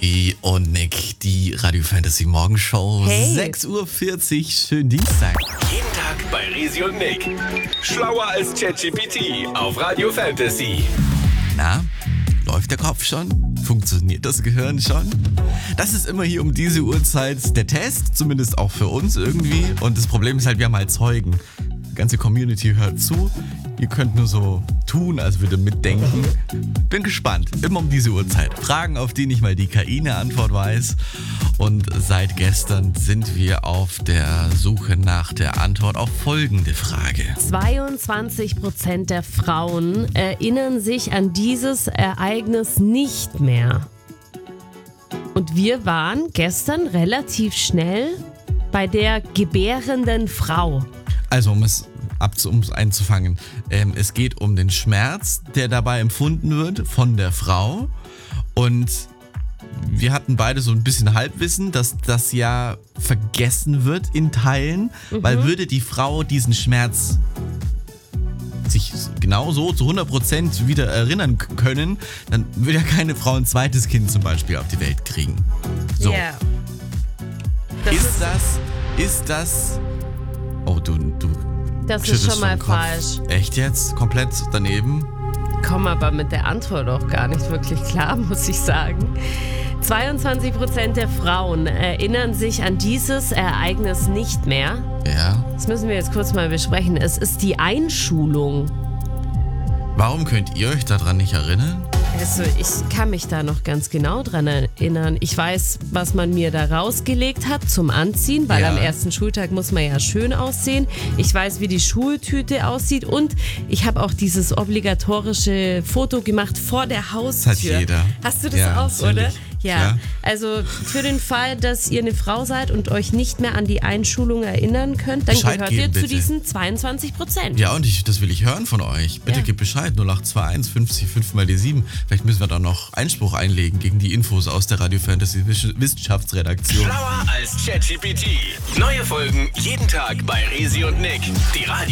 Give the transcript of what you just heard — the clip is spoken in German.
Steffi und Nick, die Radio Fantasy Morgenshow. Hey. 6.40 Uhr, schönen Dienstag. Jeden Tag bei Resi und Nick. Schlauer als ChatGPT auf Radio Fantasy. Na, läuft der Kopf schon? Funktioniert das Gehirn schon? Das ist immer hier um diese Uhrzeit der Test, zumindest auch für uns irgendwie. Und das Problem ist halt, wir haben halt Zeugen. Die ganze Community hört zu. Ihr könnt nur so tun, als würde mitdenken. Bin gespannt. Immer um diese Uhrzeit. Fragen, auf die nicht mal die KI eine Antwort weiß. Und seit gestern sind wir auf der Suche nach der Antwort auf folgende Frage. 22% der Frauen erinnern sich an dieses Ereignis nicht mehr. Und wir waren gestern relativ schnell bei der gebärenden Frau. Also, um es einzufangen, es geht um den Schmerz, der dabei empfunden wird von der Frau. Und wir hatten beide so ein bisschen Halbwissen, dass das ja vergessen wird in Teilen, weil würde die Frau diesen Schmerz sich genauso zu 100% wieder erinnern können, dann würde ja keine Frau ein zweites Kind zum Beispiel auf die Welt kriegen. So. Yeah. Ist das... Oh, du Das ist schüttelst schon mal vom Kopf. falsch. Echt jetzt? Komplett daneben? Komm aber mit der Antwort auch gar nicht wirklich klar, muss ich sagen. 22% der Frauen erinnern sich an dieses Ereignis nicht mehr. Ja. Das müssen wir jetzt kurz mal besprechen. Es ist die Einschulung. Warum könnt ihr euch daran nicht erinnern? Also ich kann mich da noch ganz genau dran erinnern. Ich weiß, was man mir da rausgelegt hat zum Anziehen, weil Ja. am ersten Schultag muss man ja schön aussehen. Ich weiß, wie die Schultüte aussieht und ich habe auch dieses obligatorische Foto gemacht vor der Haustür. Das hat jeder. Hast du das Ja, auch, natürlich. oder? Ja, Klar. also für den Fall, dass ihr eine Frau seid und euch nicht mehr an die Einschulung erinnern könnt, dann Bescheid gehört geben, ihr zu bitte. diesen 22%. Ja, und das will ich hören von euch. Bitte Ja. gebt Bescheid, 0821 50 5 mal die 7. Vielleicht müssen wir da noch Einspruch einlegen gegen die Infos aus der Radio Fantasy Wissenschaftsredaktion. Schlauer als ChatGPT. Neue Folgen jeden Tag bei Resi und Nick. Die Radio